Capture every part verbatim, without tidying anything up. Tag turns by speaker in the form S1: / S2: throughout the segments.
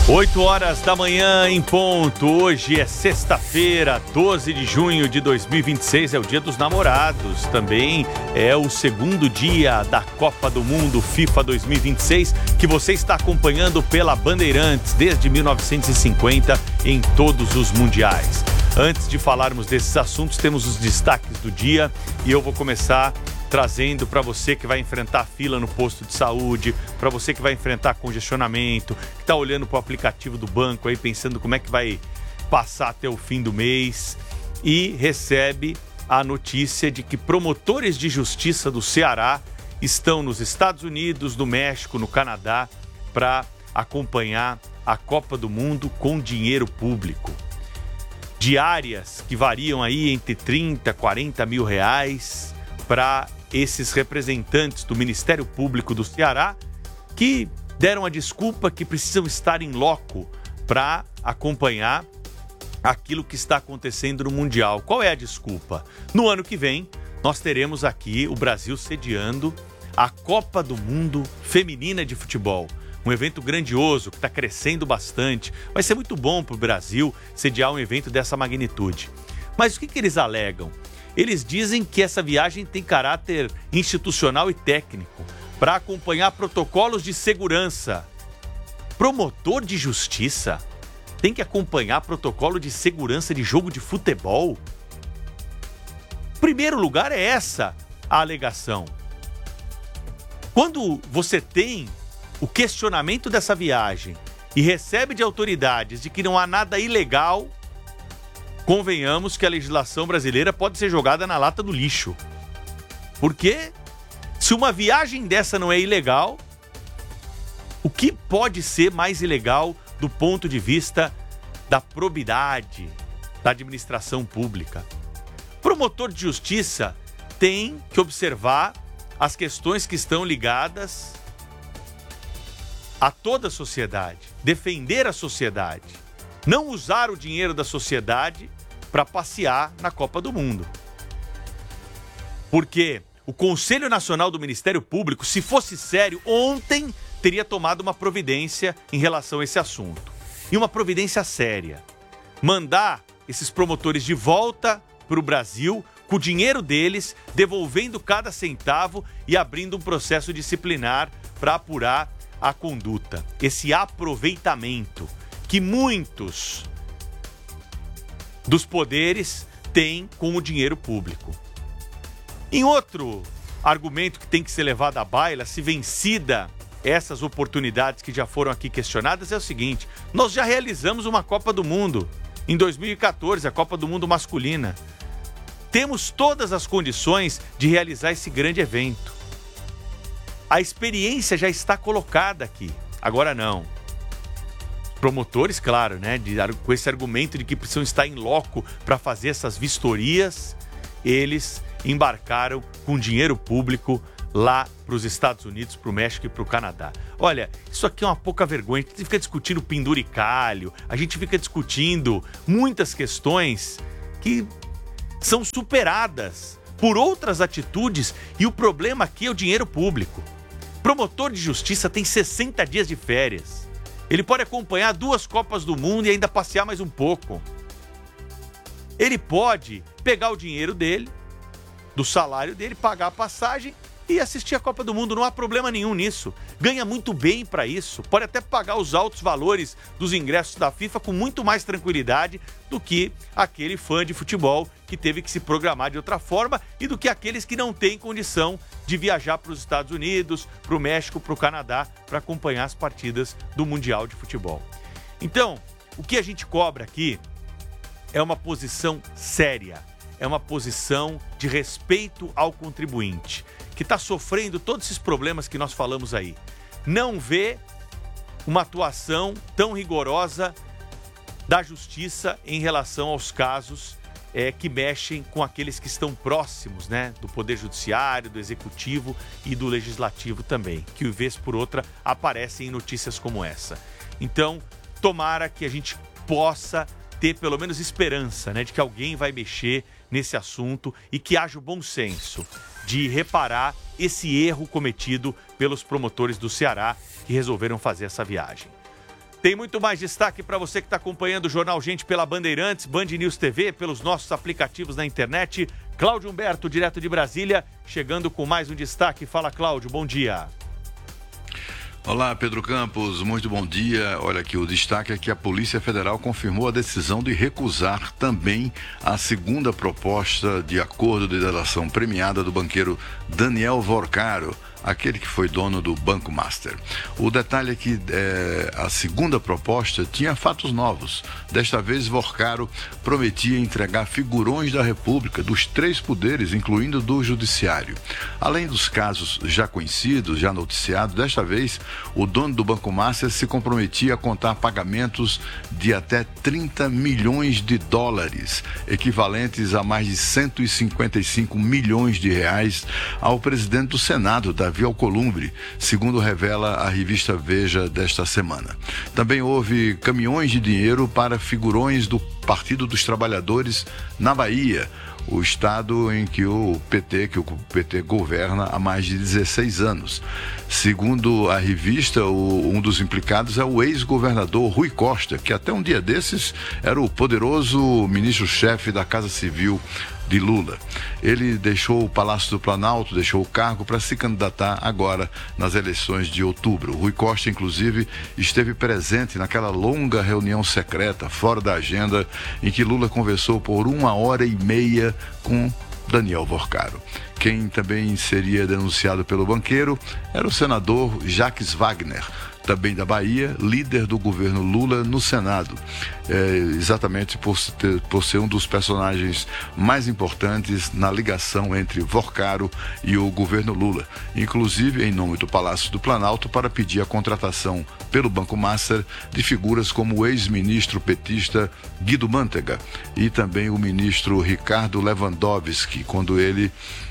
S1: oito horas da manhã em ponto. Hoje é sexta-feira, doze de junho de dois mil e vinte e seis, é o Dia dos Namorados. Também é o segundo dia da Copa do Mundo FIFA dois mil e vinte e seis, que você está acompanhando pela Bandeirantes desde mil novecentos e cinquenta em todos os mundiais. Antes de falarmos desses assuntos, temos os destaques do dia e eu vou começar trazendo para você que vai enfrentar fila no posto de saúde, para você que vai enfrentar congestionamento, que está olhando para o aplicativo do banco aí, pensando como é que vai passar até o fim do mês, e recebe a notícia de que promotores de justiça do Ceará estão nos Estados Unidos, no México, no Canadá, para acompanhar a Copa do Mundo com dinheiro público. Diárias que variam aí entre trinta, quarenta mil reais para esses representantes do Ministério Público do Ceará, que deram a desculpa que precisam estar em loco para acompanhar aquilo que está acontecendo no Mundial. Qual é a desculpa? No ano que vem, nós teremos aqui o Brasil sediando a Copa do Mundo Feminina de Futebol. Um evento grandioso, que está crescendo bastante. Vai ser muito bom para o Brasil sediar um evento dessa magnitude. Mas o que, que eles alegam? Eles dizem que essa viagem tem caráter institucional e técnico para acompanhar protocolos de segurança. Promotor de justiça tem que acompanhar protocolo de segurança de jogo de futebol? Em primeiro lugar, é essa a alegação. Quando você tem o questionamento dessa viagem e recebe de autoridades de que não há nada ilegal, convenhamos que a legislação brasileira pode ser jogada na lata do lixo. Porque se uma viagem dessa não é ilegal, o que pode ser mais ilegal do ponto de vista da probidade da administração pública? Promotor de justiça tem que observar as questões que estão ligadas a toda a sociedade, defender a sociedade, não usar o dinheiro da sociedade para passear na Copa do Mundo. Porque o Conselho Nacional do Ministério Público, se fosse sério, ontem teria tomado uma providência em relação a esse assunto. E uma providência séria. Mandar esses promotores de volta para o Brasil, com o dinheiro deles, devolvendo cada centavo e abrindo um processo disciplinar para apurar a conduta. Esse aproveitamento que muitos dos poderes têm com o dinheiro público. Em outro argumento que tem que ser levado à baila, se vencida essas oportunidades que já foram aqui questionadas, é o seguinte: nós já realizamos uma Copa do Mundo em dois mil e quatorze, a Copa do Mundo masculina. Temos todas as condições de realizar esse grande evento. A experiência já está colocada aqui. Agora não. Promotores, claro, né, de, com esse argumento de que precisam estar em loco para fazer essas vistorias, eles embarcaram com dinheiro público lá para os Estados Unidos, para o México e para o Canadá. Olha, isso aqui é uma pouca vergonha. A gente fica discutindo penduricalho, a gente fica discutindo muitas questões que são superadas por outras atitudes, e o problema aqui é o dinheiro público. Promotor de justiça tem sessenta dias de férias. Ele pode acompanhar duas Copas do Mundo e ainda passear mais um pouco. Ele pode pegar o dinheiro dele, do salário dele, pagar a passagem e assistir a Copa do Mundo. Não há problema nenhum nisso. Ganha muito bem para isso. Pode até pagar os altos valores dos ingressos da FIFA com muito mais tranquilidade do que aquele fã de futebol que teve que se programar de outra forma, e do que aqueles que não têm condição de viajar para os Estados Unidos, para o México, para o Canadá, para acompanhar as partidas do Mundial de Futebol. Então, o que a gente cobra aqui é uma posição séria, é uma posição de respeito ao contribuinte, que está sofrendo todos esses problemas que nós falamos aí. Não vê uma atuação tão rigorosa da justiça em relação aos casos é, que mexem com aqueles que estão próximos, né, do Poder Judiciário, do Executivo e do Legislativo também, que, vez por outra, aparecem em notícias como essa. Então, tomara que a gente possa ter pelo menos esperança, né, de que alguém vai mexer nesse assunto e que haja o bom senso de reparar esse erro cometido pelos promotores do Ceará que resolveram fazer essa viagem. Tem muito mais destaque para você que está acompanhando o Jornal Gente pela Bandeirantes, Band News T V, pelos nossos aplicativos na internet. Cláudio Humberto, direto de Brasília, chegando com mais um destaque. Fala, Cláudio, bom dia.
S2: Olá, Pedro Campos, muito bom dia. Olha aqui, o destaque é que a Polícia Federal confirmou a decisão de recusar também a segunda proposta de acordo de delação premiada do banqueiro Daniel Vorcaro, aquele que foi dono do Banco Master. O detalhe é que é, a segunda proposta tinha fatos novos. Desta vez, Vorcaro prometia entregar figurões da República, dos três poderes, incluindo do Judiciário. Além dos casos já conhecidos, já noticiados, desta vez, o dono do Banco Master se comprometia a contar pagamentos de até trinta milhões de dólares, equivalentes a mais de cento e cinquenta e cinco milhões de reais, ao presidente do Senado, Davi Alcolumbre, segundo revela a revista Veja desta semana. Também houve caminhões de dinheiro para figurões do Partido dos Trabalhadores na Bahia, o estado em que o P T, que o P T governa há mais de dezesseis anos. Segundo a revista, o, um dos implicados é o ex-governador Rui Costa, que até um dia desses era o poderoso ministro-chefe da Casa Civil de Lula. Ele deixou o Palácio do Planalto, deixou o cargo para se candidatar agora nas eleições de outubro. Rui Costa, inclusive, esteve presente naquela longa reunião secreta, fora da agenda, em que Lula conversou por uma hora e meia com Daniel Vorcaro. Quem também seria denunciado pelo banqueiro era o senador Jacques Wagner, também da Bahia, líder do governo Lula no Senado, é, exatamente por, ter, por ser um dos personagens mais importantes na ligação entre Vorcaro e o governo Lula, inclusive em nome do Palácio do Planalto, para pedir a contratação pelo Banco Master de figuras como o ex-ministro petista Guido Mantega e também o ministro Ricardo Lewandowski, quando ele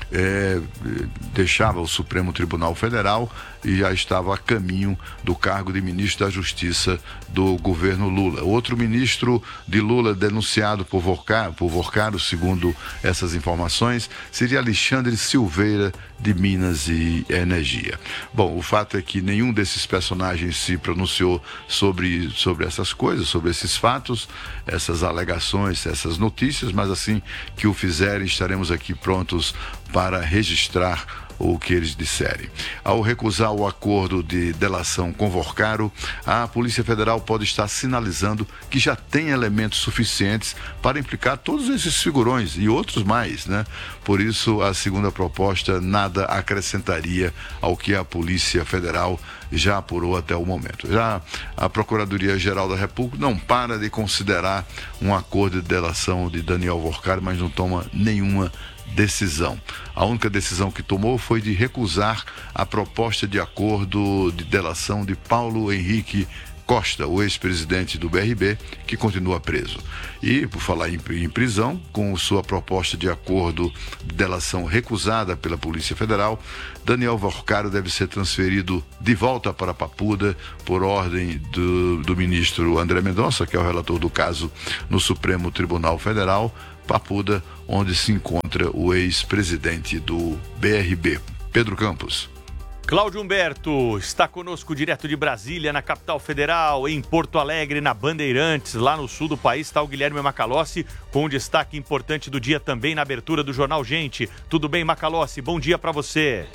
S2: É, deixava o Supremo Tribunal Federal e já estava a caminho do cargo de ministro da Justiça do governo Lula. Outro ministro de Lula denunciado por Vorcaro, por Vorcaro, segundo essas informações, seria Alexandre Silveira, de Minas e Energia. Bom, o fato é que nenhum desses personagens se pronunciou sobre, sobre essas coisas, sobre esses fatos, essas alegações, essas notícias, mas assim que o fizerem, estaremos aqui prontos para registrar o que eles disserem. Ao recusar o acordo de delação com Vorcaro, a Polícia Federal pode estar sinalizando que já tem elementos suficientes para implicar todos esses figurões e outros mais, né? Por isso, a segunda proposta nada acrescentaria ao que a Polícia Federal já apurou até o momento. Já a Procuradoria-Geral da República não para de considerar um acordo de delação de Daniel Vorcaro, mas não toma nenhuma decisão. A única decisão que tomou foi de recusar a proposta de acordo de delação de Paulo Henrique Costa, o ex-presidente do B R B, que continua preso. E, por falar em, em prisão, com sua proposta de acordo de delação recusada pela Polícia Federal, Daniel Vorcaro deve ser transferido de volta para Papuda por ordem do, do ministro André Mendonça, que é o relator do caso no Supremo Tribunal Federal, Papuda, onde se encontra o ex-presidente do B R B. Pedro Campos.
S1: Cláudio Humberto está conosco direto de Brasília, na capital federal, em Porto Alegre, na Bandeirantes, lá no sul do país, está o Guilherme Macalossi, com um destaque importante do dia também na abertura do Jornal Gente. Tudo bem, Macalossi? Bom dia para você.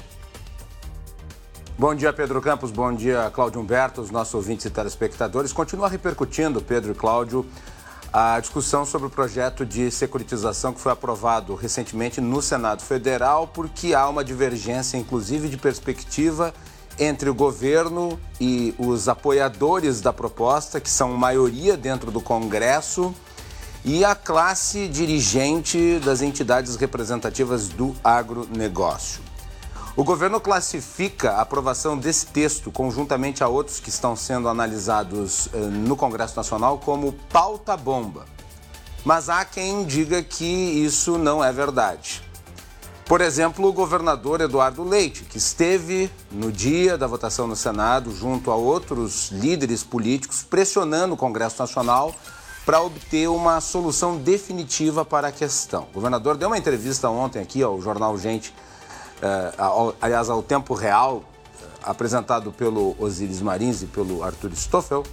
S3: Bom dia, Pedro Campos. Bom dia, Cláudio Humberto, os nossos ouvintes e telespectadores. Continua repercutindo, Pedro e Cláudio, a discussão sobre o projeto de securitização que foi aprovado recentemente no Senado Federal, porque há uma divergência, inclusive, de perspectiva entre o governo e os apoiadores da proposta, que são maioria dentro do Congresso, e a classe dirigente das entidades representativas do agronegócio. O governo classifica a aprovação desse texto, conjuntamente a outros que estão sendo analisados eh, no Congresso Nacional, como pauta-bomba. Mas há quem diga que isso não é verdade. Por exemplo, o governador Eduardo Leite, que esteve no dia da votação no Senado, junto a outros líderes políticos, pressionando o Congresso Nacional para obter uma solução definitiva para a questão. O governador deu uma entrevista ontem aqui ao Jornal Gente, Uh, ao, aliás, ao Tempo Real, uh, apresentado pelo Osíris Marins e pelo Arthur Stoffel,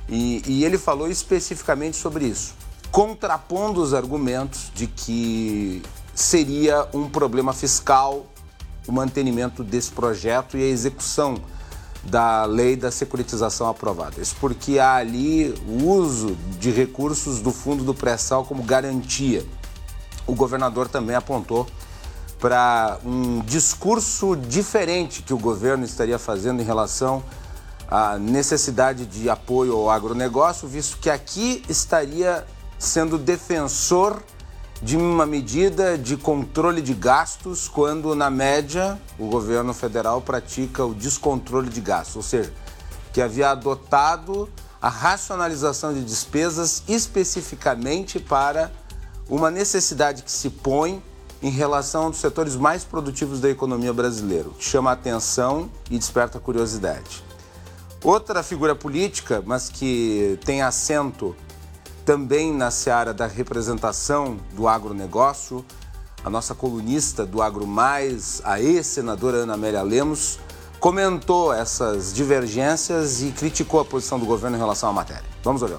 S3: E, e ele falou especificamente sobre isso, contrapondo os argumentos de que seria um problema fiscal o mantenimento desse projeto e a execução da lei da securitização aprovada. Isso porque há ali o uso de recursos do fundo do pré-sal como garantia. O governador também apontou para um discurso diferente que o governo estaria fazendo em relação à necessidade de apoio ao agronegócio, visto que aqui estaria sendo defensor de uma medida de controle de gastos, quando, na média, o governo federal pratica o descontrole de gastos, ou seja, que havia adotado a racionalização de despesas especificamente para uma necessidade que se põe em relação aos setores mais produtivos da economia brasileira, que chama a atenção e desperta a curiosidade. Outra figura política, mas que tem assento também na seara da representação do agronegócio, a nossa colunista do Agro Mais, a ex-senadora Ana Amélia Lemos, comentou essas divergências e criticou a posição do governo em relação à matéria. Vamos olhar.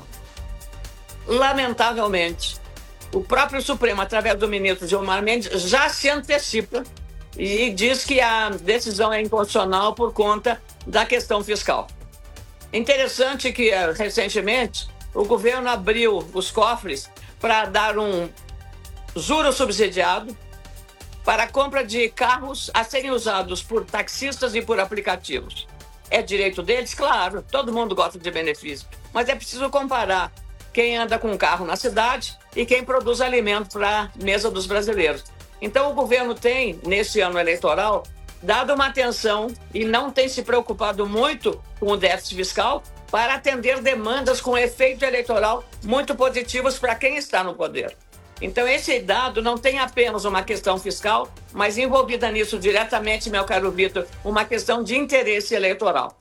S4: Lamentavelmente, o próprio Supremo, através do ministro Gilmar Mendes, já se antecipa e diz que a decisão é inconstitucional por conta da questão fiscal. Interessante que, recentemente, o governo abriu os cofres para dar um juro subsidiado para a compra de carros a serem usados por taxistas e por aplicativos. É direito deles? Claro, todo mundo gosta de benefício, mas é preciso comparar quem anda com carro na cidade e quem produz alimento para a mesa dos brasileiros. Então o governo tem, nesse ano eleitoral, dado uma atenção e não tem se preocupado muito com o déficit fiscal para atender demandas com efeito eleitoral muito positivos para quem está no poder. Então esse dado não tem apenas uma questão fiscal, mas envolvida nisso diretamente, meu caro Vitor, uma questão de interesse eleitoral.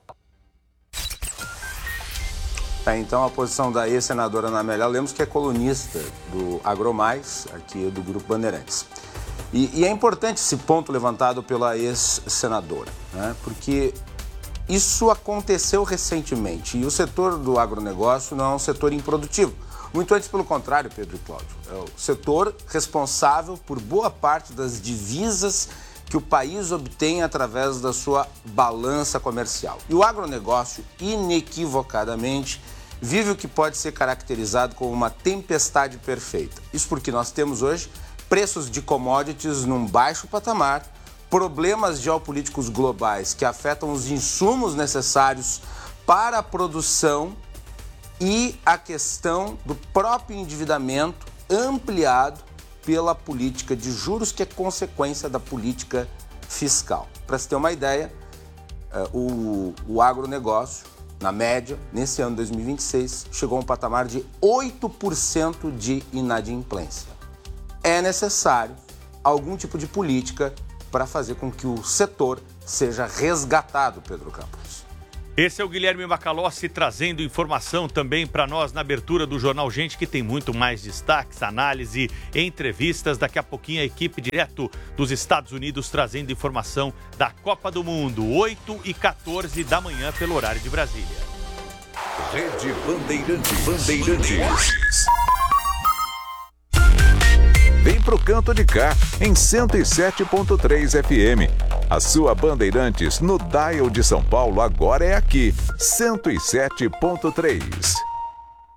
S3: É, então a posição da ex-senadora Ana Amélia Lemos, que é colunista do Agro Mais, aqui do Grupo Bandeirantes. E, e é importante esse ponto levantado pela ex-senadora, né? Porque isso aconteceu recentemente e o setor do agronegócio não é um setor improdutivo. Muito antes, pelo contrário, Pedro e Cláudio, é o setor responsável por boa parte das divisas que o país obtém através da sua balança comercial. E o agronegócio, inequivocadamente, vive o que pode ser caracterizado como uma tempestade perfeita. Isso porque nós temos hoje preços de commodities num baixo patamar, problemas geopolíticos globais que afetam os insumos necessários para a produção e a questão do próprio endividamento ampliado pela política de juros, que é consequência da política fiscal. Para se ter uma ideia, o, o agronegócio, na média, nesse ano de dois mil e vinte e seis, chegou a um patamar de oito por cento de inadimplência. É necessário algum tipo de política para fazer com que o setor seja resgatado, Pedro Campos.
S1: Esse é o Guilherme Macalossi trazendo informação também para nós na abertura do Jornal Gente, que tem muito mais destaques, análise, entrevistas. Daqui a pouquinho a equipe direto dos Estados Unidos trazendo informação da Copa do Mundo, oito e quatorze da manhã pelo horário de Brasília.
S5: Rede Bandeirantes. Bandeirantes. Vem pro canto de cá, em cento e sete ponto três F M. A sua Bandeirantes no dial de São Paulo agora é aqui, cento e sete ponto três.